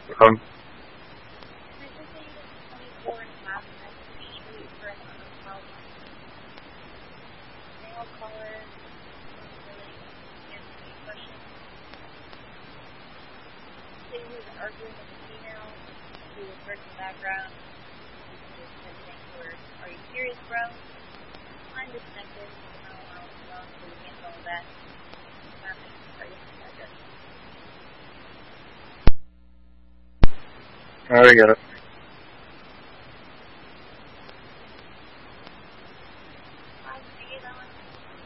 Um, Arguing with a female who was hurt in the background. Just said things were, "Are you serious, bro? I'm disconnected. I don't know what's wrong, so we can't follow that. I get it.